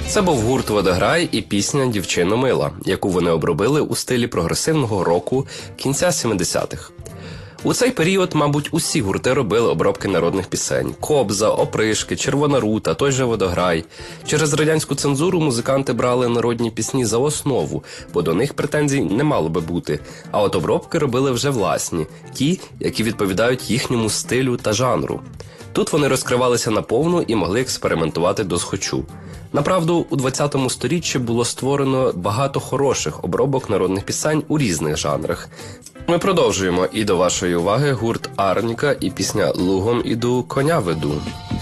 Це був гурт «Водограй» і пісня «Дівчино мила», яку вони обробили у стилі прогресивного року кінця 70-х. У цей період, мабуть, усі гурти робили обробки народних пісень. Кобза, Опришки, Червона рута, той же «Водограй». Через радянську цензуру музиканти брали народні пісні за основу, бо до них претензій не мало би бути. А от обробки робили вже власні, ті, які відповідають їхньому стилю та жанру. Тут вони розкривалися наповну і могли експериментувати досхочу. Направду, у 20-му сторіччі було створено багато хороших обробок народних пісень у різних жанрах. Ми продовжуємо, і до вашої уваги гурт «Арніка» і пісня «Лугом іду, коня веду».